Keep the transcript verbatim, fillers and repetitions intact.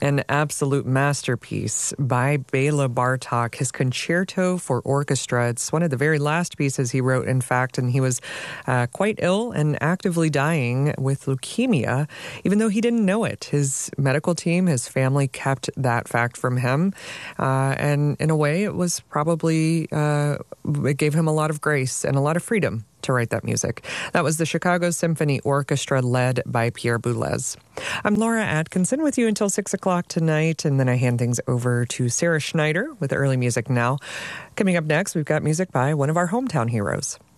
An absolute masterpiece by Bela Bartok, his Concerto for Orchestra. It's one of the very last pieces he wrote, in fact, and he was uh, quite ill and actively dying with leukemia, even though he didn't know it. His medical team, his family kept that fact from him, uh, and in a way, it was probably, uh, it gave him a lot of grace and a lot of freedom to write that music. That was the Chicago Symphony Orchestra led by Pierre Boulez. I'm Laura Atkinson with you until six o'clock tonight, and then I hand things over to Sarah Schneider with Early Music Now. Coming up next, we've got music by one of our hometown heroes.